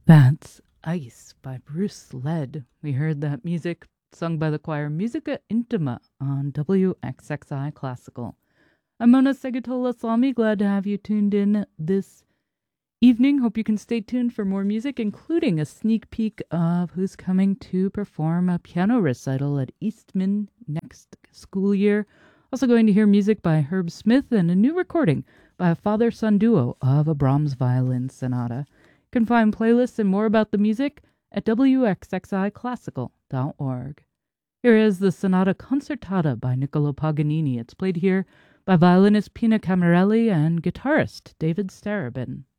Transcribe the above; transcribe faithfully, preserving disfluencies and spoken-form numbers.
That's Ice by Bruce Led. We heard that music sung by the choir Musica Intima on W X X I Classical. I'm Mona Segatola Salmi. Glad to have you tuned in this evening. Hope you can stay tuned for more music, including a sneak peek of who's coming to perform a piano recital at Eastman next school year. Also going to hear music by Herb Smith and a new recording by a father-son duo of a Brahms violin sonata. You can find playlists and more about the music at W X X I classical dot org. Here is the Sonata Concertata by Niccolo Paganini. It's played here by violinist Pina Camarelli and guitarist David Starobin.